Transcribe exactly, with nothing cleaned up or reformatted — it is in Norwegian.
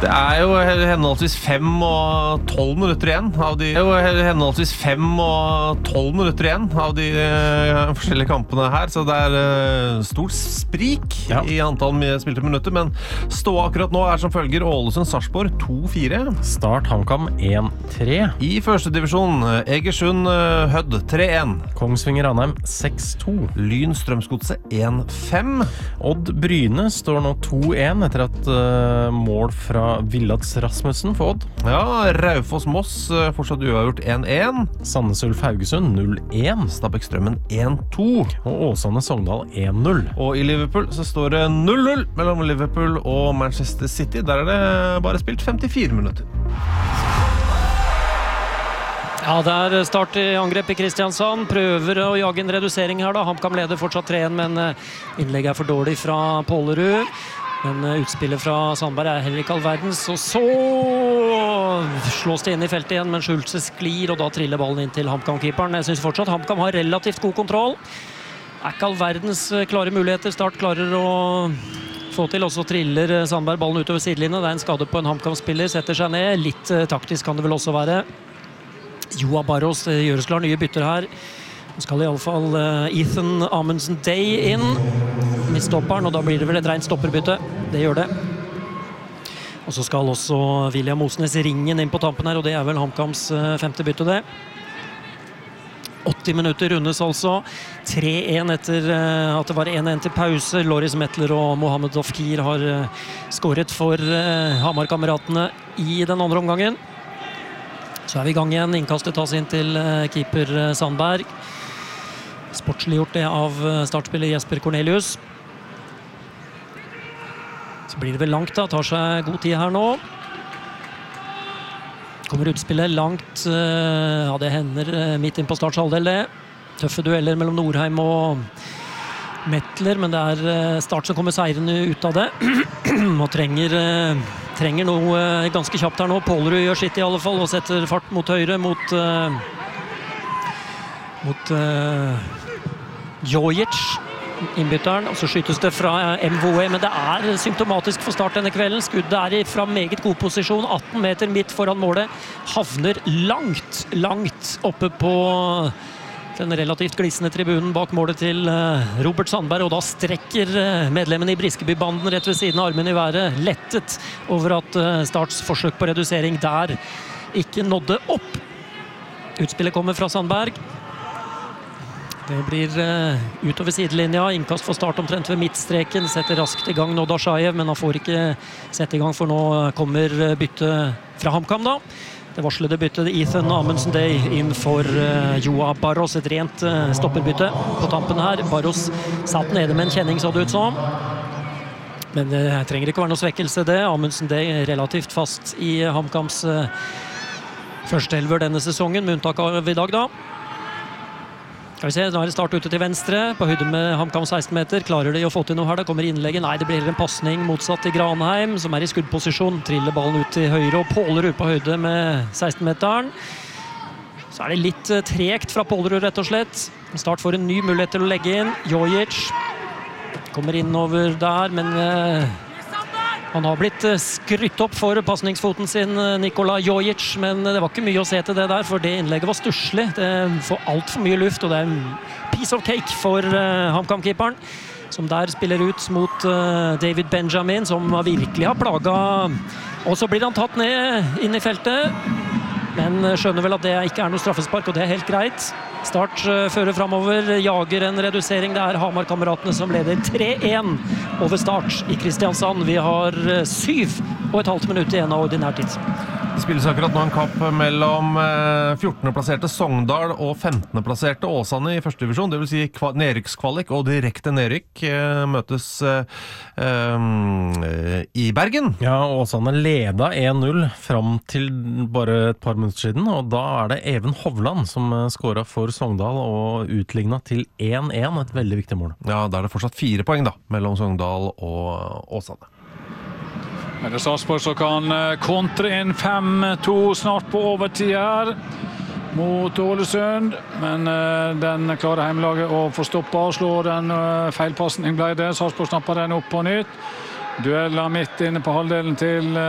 Det er jo henholdsvis fem og tolv minutter igjen av de, det er jo henholdsvis fem og tolv minutter igjen av de uh, forskjellige kampene her, så det er uh, stort sprik ja. I antall spilte minutter, men stå akkurat nå er som følger Ålesund-Sarpsborg to fire. Start HamKam en tre. I første divisjon Egersund-Hødd tre en. Kongsvinger-Ranheim seks to. Lyn-Strømsgodset en fem. Odd-Bryne står nå to en etter at uh, mål fra Villads Rasmussen for Odd. Ja, Raufoss-Moss fortsatt uavgjort en en. Sandnes-Ulf-Haugesund null en. Stabæk-Strømmen en to. Og Åsane-Sogndal en null. Og i Liverpool så står det null null mellom Liverpool og Manchester City. Der er det bare spilt femtifire minutter. Ja, det er start i angrep i Kristiansand. Prøver å jage en redusering her da. HamKam leder fortsatt tre en, men innlegget er for dårlig fra Pålerud. Men utspillet fra Sandberg er heller ikke all verdens. Og så slås det inn i feltet igjen, men Schultze sklir, og da triller ballen inn til HamKam-keeperen. Jeg synes fortsatt HamKam har relativt god kontroll. Det er ikke all verdens klare muligheter. Start klarer å få til, og så triller Sandberg ballen utover sidelinjen. Det er en skade på en HamKam-spiller, setter seg ned. Litt taktisk kan det vel også være. Joa Barros gjøres klar nye bytter her. Nå skal i alle fall Ethan Amundsen-Day inn med stopperen, og da blir det vel et rent stopperbytte. Det gjør det. Og så skal også William Osnes ringen inn på tampen her, og det er vel HamKams femte bytte det. åtti minutter rundes altså. tre en etter at det var en en til pause. Loris Mettler og Mohammed Dofkir har skåret for Hamar-kameratene i den andre omgangen. Så er vi i gang igjen. Innkastet tas inn til keeper Sandberg. Sportslig gjort det av startspiller Jesper Cornelius. Så blir det vel langt da, tar seg god tid her nå. Kommer utspillet langt, ja det hender midt inn på starts halvdel det. Tøffe dueller mellom Norheim og Mettler, men det er Start som kommer seirende ut av det. Og trenger, trenger noe ganske kjapt her nå. Pålerud gjør sitt i alle fall, og setter fart mot høyre, mot... mot uh, Jojic, innbytteren, og så skytes det fra M V E, men det er symptomatisk for Start denne kvelden. Skuddet er i fra meget god posisjon, atten meter midt foran målet, havner langt, langt oppe på den relativt glissende tribunen bak målet til Robert Sandberg, og da strekker medlemmene i Briskeby-banden rett ved siden av armen i været, lettet over at Starts forsøk på redusering der ikke nådde opp. Utspillet kommer fra Sandberg. Det blir uh, utover sidelinja, innkast for Start omtrent ved midtstreken, setter raskt i gang Nodda Shaev, men han får ikke sette i gang, for nå kommer bytte fra HamKam da. Det varslede byttet Ethan Amundsen-Day inn for uh, Joa Barros, et rent uh, stopperbytte på tampen her. Barros satt nede med en kjenning, så det ut som. Men det uh, trenger ikke være noe svekkelse det. Amundsen-Day relativt fast i HamKams uh, første elver denne sesongen, med unntak av i dag da. Skal vi se, nå er det Start ute til venstre, på høyde med HamKam seksten meter. Klarer de å få til noe her? Da kommer innlegget. Nei, det blir en passning motsatt til Granheim, som er i skuddposisjon. Triller ballen ut til høyre, og Pålerud på høyde med seksten meteren. Så er det litt tregt fra Pålerud, rett og slett. Start får en ny mulighet til å legge inn. Jojic kommer innover der, men eh, han har blitt skrytt opp for passningsfoten sin, Nikola Jojic, men det var ikke mye å se til det der, for det innlegget var stusslig. Det får alt for mye luft, og det er en piece of cake for uh, HamKam-keeperen, som der spiller ut mot uh, David Benjamin, som virkelig har plaget. Og så blir han tatt ned inn i feltet, men skjønner vel at det ikke er noe straffespark, og det er helt greit. Start uh, fører fremover, jager en redusering. Det er Hamar-kameratene som leder tre en over Start i Kristiansand. Vi har uh, syv og et halvt minutt igjen av ordinær tid. Det spilles akkurat nå en kamp mellom fjortende-plasserte Sogndal og femtende-plasserte Åsane i første divisjon. Det vil si nedrykkskvalik og direkte nedrykk møtes um, i Bergen. Ja, Åsane leda en null fram til bare et par minutter siden, og da er det Even Hovland som skåret for Sogndal og utlignet til en en, et veldig viktig mål. Ja, da er det fortsatt fire poeng da, mellom Sogndal og Åsane. Men det er Sarpsborg som kan kontre inn fem to snart på overtid her mot Ålesund, men uh, den klarer heimelaget å få stoppa og slå den uh, feilpassning ble det. Sarpsborg snapper den opp på nytt. Dueller midt inne på halvdelen til uh,